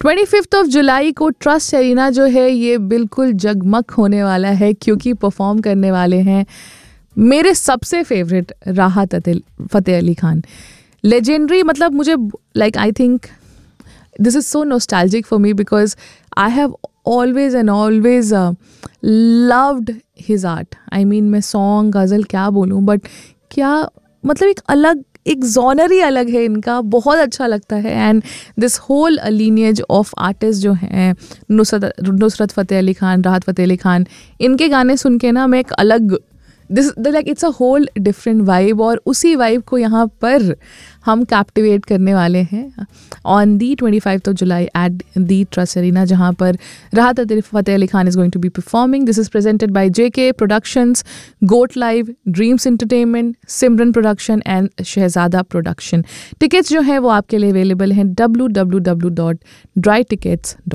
25 of July को trust arena जो है ये बिल्कुल जगमग होने वाला है, क्योंकि परफॉर्म करने वाले हैं मेरे सबसे फेवरेट राहत फ़तेह अली खान. लेजेंडरी, मतलब मुझे like I think this is so nostalgic for me because I have always and always loved his art. I mean मैं सॉन्ग गज़ल क्या बोलूँ, बट क्या मतलब एक जॉनर ही अलग है इनका, बहुत अच्छा लगता है. And this whole lineage of artist जो हैं नुसरत फ़तेह अली खान, राहत फ़तेह अली खान, इनके गाने सुन के ना मैं एक अलग like it's a whole different vibe, और उसी वाइब को यहाँ पर हम कैप्टिवेट करने वाले हैं on the 25 of July at the trust arena, जहाँ पर राहत Fateh Ali Khan is going to be performing. This is presented by JK productions, goat live, dreams entertainment, Simran production and Shahzada production. Tickets जो हैं वो आपके लिए अवेलेबल हैं www.drytickets.com.